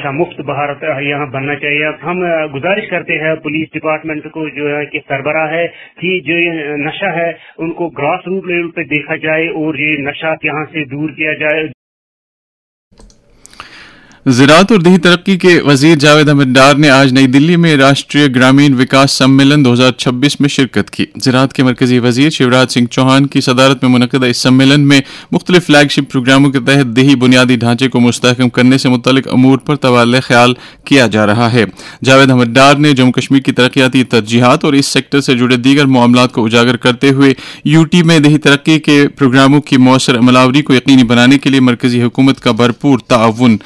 नशा मुक्त भारत यहाँ बनना चाहिए। हम गुजारिश करते हैं पुलिस डिपार्टमेंट को जो है कि सरबराह है कि जो ये नशा है उनको ग्रास रूट लेवल पे देखा जाए और ये नशा यहाँ से दूर किया जाए। ज़राअत और देही तरक्की के वजीर जावेद अहमद डार ने आज नई दिल्ली में राष्ट्रीय ग्रामीण विकास सम्मेलन 2026 में शिरकत की। ज़राअत के मरकजी वजीर शिवराज सिंह चौहान की सदारत में मुनक़दा इस सम्मेलन में मुख्तलिफ फ्लैगशिप प्रोग्रामों के तहत देही बुनियादी ढांचे को मुस्तहकम करने से मुतल्लिक अमूर पर तबादला ख्याल किया जा रहा है। जावेद अहमद डार ने जम्मू कश्मीर की तरक्याती तरजीहात और इस सेक्टर से जुड़े दीगर मामलात को उजागर करते हुए यूटी में देही तरक्की के प्रोग्रामों की मौसर अमलावरी को यकीनी बनाने के लिए मरकजी हुकूमत का भरपूर ताउन